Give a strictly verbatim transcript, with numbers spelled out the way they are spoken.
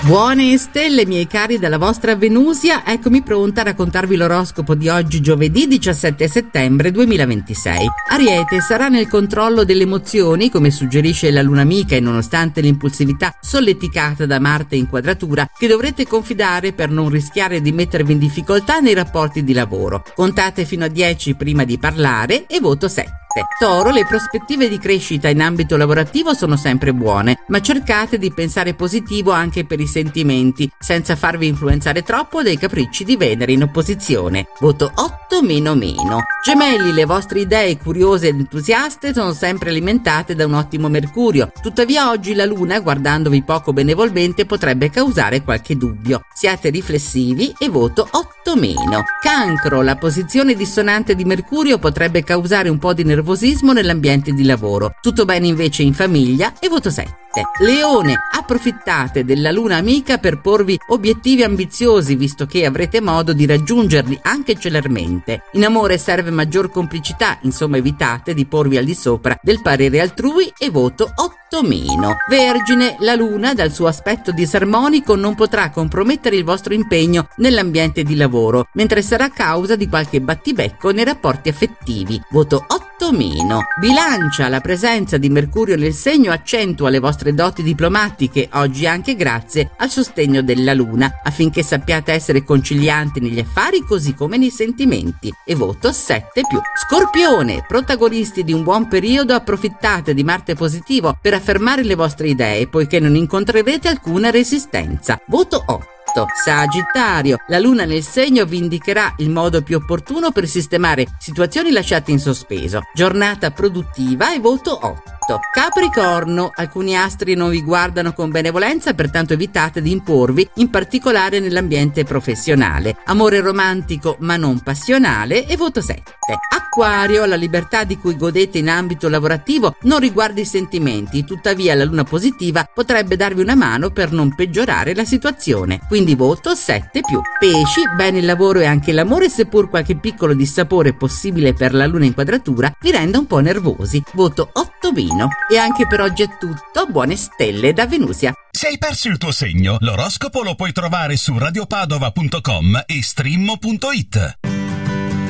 Buone stelle, miei cari della vostra Venusia, eccomi pronta a raccontarvi l'oroscopo di oggi, giovedì diciassette settembre duemilaventisei. Ariete, sarà nel controllo delle emozioni, come suggerisce la luna amica, e nonostante l'impulsività solleticata da Marte in quadratura, che dovrete confidare per non rischiare di mettervi in difficoltà nei rapporti di lavoro. Contate fino a dieci prima di parlare e voto sette. Toro, le prospettive di crescita in ambito lavorativo sono sempre buone, ma cercate di pensare positivo anche per i sentimenti, senza farvi influenzare troppo dai capricci di Venere in opposizione. Voto otto meno meno. Gemelli, le vostre idee curiose ed entusiaste sono sempre alimentate da un ottimo Mercurio, tuttavia oggi la Luna, guardandovi poco benevolmente, potrebbe causare qualche dubbio. Siate riflessivi e voto otto meno. Cancro, la posizione dissonante di Mercurio potrebbe causare un po' di nervosità nell'ambiente di lavoro. Tutto bene invece in famiglia e voto sette. Leone, approfittate della luna amica per porvi obiettivi ambiziosi, visto che avrete modo di raggiungerli anche celermente. In amore serve maggior complicità, insomma evitate di porvi al di sopra del parere altrui e voto otto meno. Vergine, la luna dal suo aspetto disarmonico non potrà compromettere il vostro impegno nell'ambiente di lavoro, mentre sarà causa di qualche battibecco nei rapporti affettivi. Voto otto meno. Bilancia, la presenza di Mercurio nel segno accentua le vostre doti diplomatiche, oggi anche grazie al sostegno della luna, affinché sappiate essere concilianti negli affari così come nei sentimenti, e voto sette più. Scorpione, protagonisti di un buon periodo, approfittate di Marte positivo per affermare le vostre idee, poiché non incontrerete alcuna resistenza. Voto otto. Sagittario, la luna nel segno vi indicherà il modo più opportuno per sistemare situazioni lasciate in sospeso. Giornata produttiva e voto otto. Capricorno, alcuni astri non vi guardano con benevolenza, pertanto evitate di imporvi, in particolare nell'ambiente professionale. Amore romantico ma non passionale e voto sette. Acquario, la libertà di cui godete in ambito lavorativo non riguarda i sentimenti, tuttavia la luna positiva potrebbe darvi una mano per non peggiorare la situazione, quindi voto sette più. Pesci, bene il lavoro e anche l'amore, seppur qualche piccolo dissapore possibile per la luna in quadratura vi renda un po' nervosi, voto otto meno. E anche per oggi è tutto, buone stelle da Venusia. Se hai perso il tuo segno, l'oroscopo lo puoi trovare su radiopadova punto com e streammo punto it.